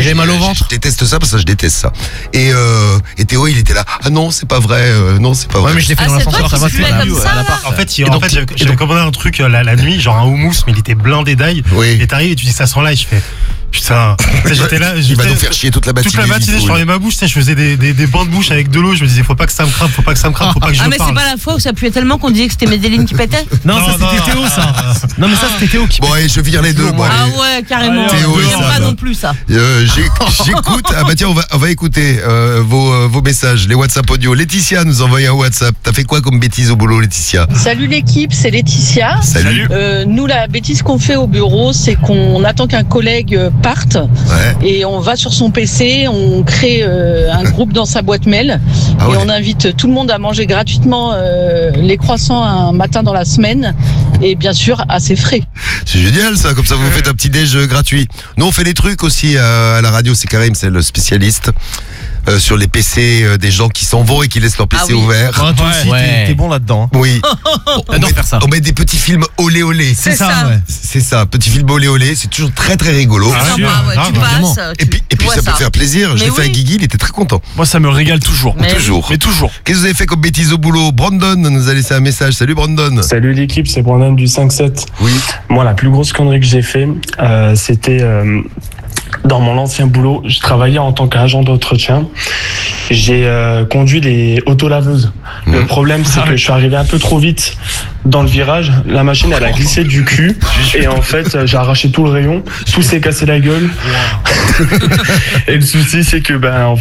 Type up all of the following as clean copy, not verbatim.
J'avais mal au ventre. Je déteste ça parce que je déteste ça. Et Théo, il était là. Ah non, c'est pas vrai. Non, c'est pas vrai. Ouais, mais je l'ai fait dans l'ascenseur. ça va, c'est comme ça, là. En fait, j'avais commandé un truc la nuit, genre un houmous, mais il était blindé d'ail. Oui. Et t'arrives et tu dis ça sent là, et je fais putain. J'étais là, Il va nous faire chier toute la matinée. Toute la matinée, je fermais ma bouche, je faisais des bancs de bouche avec de l'eau. Je me disais, faut pas que ça me crame, faut pas que je Ah, mais parle. c'est pas la fois où ça puait tellement qu'on disait que c'était Medellin qui pétait? Non, ça c'était Théo, ça. Non, mais ça c'était Théo qui. Bon, allez, je vire les deux. Bon, Ah allez. ouais, carrément. Théo et J'aime Sam. pas non plus ça. J'écoute. Ah bah tiens, on va écouter vos messages, les WhatsApp audio. Laetitia nous envoie un WhatsApp. T'as fait quoi comme bêtise au boulot, Laetitia? Salut l'équipe, c'est Laetitia. Salut. Nous, la bêtise qu'on fait au bureau, c'est qu'on attend qu'un collègue parte Ouais. et on va sur son PC, on crée un groupe dans sa boîte mail Ah et ouais. on invite tout le monde à manger gratuitement les croissants un matin dans la semaine et bien sûr à ses frais. C'est génial ça, comme ça vous faites un petit déj gratuit. Nous on fait des trucs aussi à la radio, c'est Karim, c'est le spécialiste. Sur les PC des gens qui s'en vont et qui laissent leur PC Ah oui. ouvert. Toi aussi, t'es bon là-dedans. Oui. J'adore faire ça. On met des petits films olé olé. C'est ça. ouais. C'est ça, petit film olé olé, c'est toujours très très rigolo. Ah, Sympa, sûr, ouais, grave, tu vraiment. passes. Et puis vois ça peut faire plaisir. Je Mais l'ai fait à oui. Guigui, il était très content. Moi, ça me régale toujours. Mais Toujours. Mais toujours. Qu'est-ce que vous avez fait comme bêtise au boulot? Brandon nous a laissé un message. Salut Brandon. Salut l'équipe, c'est Brandon du 5-7. Oui. Moi, la plus grosse connerie que j'ai fait, c'était dans mon ancien boulot. Je travaillais en tant qu'agent d'entretien. J'ai conduit des autolaveuses. Le problème, c'est que je suis arrivé un peu trop vite dans le virage. La machine, elle a glissé du cul. Et en fait, j'ai arraché tout le rayon. Tout s'est cassé la gueule. Et le souci, c'est que,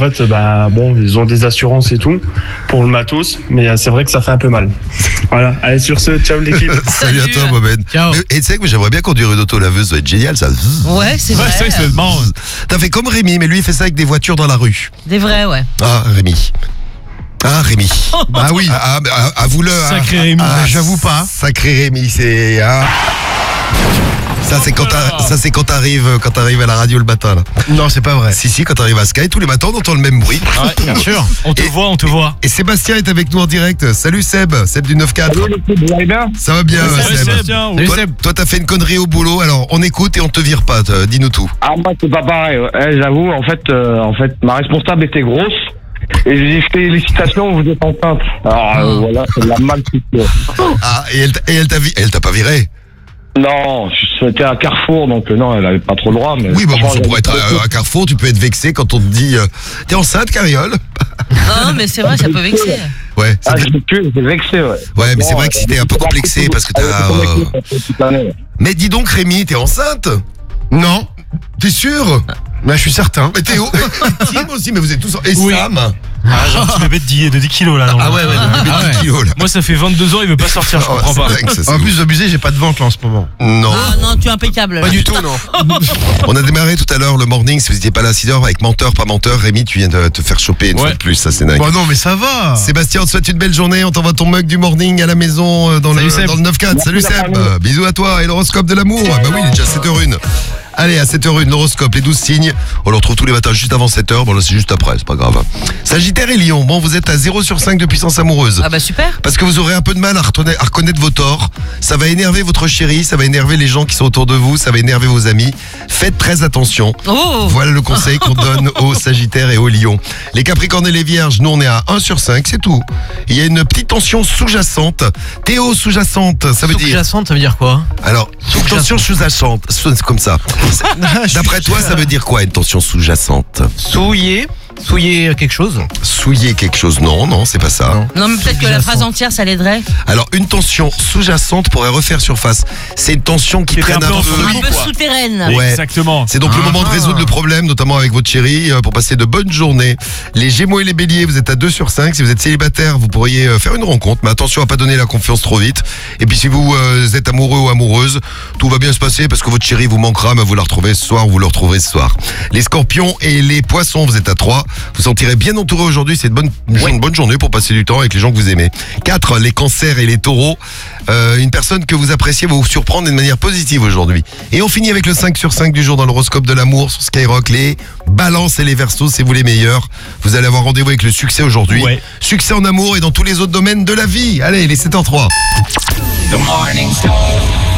bon, ils ont des assurances et tout pour le matos. Mais c'est vrai que ça fait un peu mal. Voilà. Allez, sur ce, ciao l'équipe. Salut à toi Mohamed. Ciao. Et tu sais que j'aimerais bien conduire une auto-laveuse, ça va être génial ça. Ouais, c'est Ouais, vrai. c'est vrai que c'est marrant. T'as fait comme Rémi, mais lui il fait ça avec des voitures dans la rue. Des vrais, ouais. Ah Rémi. Ah Rémi. Bah oui. Avoue-le. Sacré Rémi. J'avoue pas. Sacré Rémi, c'est. Ça c'est quand t'arrives à la radio le matin là. Non, c'est pas vrai. Si, quand t'arrives à Sky, tous les matins on entend le même bruit. Ouais, bien sûr. On te voit. Et Sébastien est avec nous en direct. Salut Seb du 9-4. Vous allez bien? Ça va bien Salut, Seb. Sébastien. Salut, Toi, Seb. toi, t'as fait une connerie au boulot, alors on écoute et on te vire pas, dis-nous tout. Ah, moi, c'est pas pareil. Ouais, j'avoue, en fait, ma responsable était grosse. Et je lui ai dit félicitations, vous êtes enceinte. Alors, voilà, c'est de la mal culture. Ah, et elle t'a pas viré? Non, c'était à Carrefour, donc non, elle avait pas trop le droit. Mais Oui, bah bon, ça pourrait être j'avais- à Carrefour, tu peux être vexé quand on te dit t'es enceinte, Carriole? Non, mais c'est vrai, ça peut vexer. Ouais, Ah, j'étais vexé, ouais. ouais, mais c'est vrai que si t'es un peu complexé parce que t'as. Mais dis donc, Rémi, t'es enceinte? Non. T'es sûr? Mais je suis certain. Mais Théo, et Tim aussi, mais vous êtes tous. Et Oui. Sam? Ah, j'ai un petit bébé de 10 kilos là. Ah ouais, le bébé de 10 kilos là. Moi, ça fait 22 ans, il veut pas sortir, je Oh, comprends c'est pas. dingue, ça, c'est En ouf. plus d'abusé, j'ai pas de ventre là en ce moment. Non. Ah non, tu es impeccable. Pas du tout, non. On a démarré tout à l'heure le morning, si vous n'étiez pas là à 6h avec menteur, pas menteur. Rémi, tu viens de te faire choper une fois de plus, ça c'est dingue. Bah non, mais ça va. Sébastien, on te souhaite une belle journée. On t'envoie ton mug du morning à la maison dans le Seb. 9-4. Salut Merci, Seb. la famille. Bisous à toi. Et l'horoscope de l'amour. Bah oui, il est déjà 7h01. Allez, à 7h01, l'horoscope, les 12 signes. On le retrouve tous les matins juste avant 7h. Bon, là, c'est juste après, c'est pas grave. Sagittaire et Lion. Bon, vous êtes à 0 sur 5 de puissance amoureuse. Ah bah super. Parce que vous aurez un peu de mal à reconnaître vos torts. Ça va énerver votre chérie, ça va énerver les gens qui sont autour de vous, ça va énerver vos amis. Faites très attention. Oh. Voilà le conseil qu'on donne aux Sagittaires et aux Lions. Les Capricornes et les Vierges, nous on est à 1 sur 5, c'est tout. Il y a une petite tension sous-jacente. Théo, sous-jacente, ça veut dire... Sous-jacente, ça veut dire quoi? Alors, tension sous-jacente, c'est comme ça. D'après toi, ça veut dire quoi une tension sous-jacente? Souiller quelque chose. Souiller quelque chose? Non, c'est pas ça. Non. Non, mais peut-être que la phrase entière, ça l'aiderait. Alors, une tension sous-jacente pourrait refaire surface. C'est une tension qui Qui était traîne un peu en un peu. Un peu quoi. souterraine. Ouais. Exactement. C'est donc le moment de résoudre le problème, notamment avec votre chérie, pour passer de bonnes journées. Les Gémeaux et les Béliers, vous êtes à 2 sur 5. Si vous êtes célibataire, vous pourriez faire une rencontre, mais attention à pas donner la confiance trop vite. Et puis si vous êtes amoureux ou amoureuse, tout va bien se passer parce que votre chérie vous manquera, mais vous la retrouvez ce soir ou vous le retrouverez ce soir. Les Scorpions et les Poissons, vous êtes à 3. Vous sentirez bien entouré aujourd'hui, c'est une bonne journée pour passer du temps avec les gens que vous aimez. 4, les Cancers et les Taureaux. Une personne que vous appréciez va vous surprendre d'une manière positive aujourd'hui. Et on finit avec le 5 sur 5 du jour dans l'horoscope de l'amour sur Skyrock. Les Balances et les Verseaux, c'est vous les meilleurs. Vous allez avoir rendez-vous avec le succès aujourd'hui. Ouais. Succès en amour et dans tous les autres domaines de la vie. Allez, les 7h03.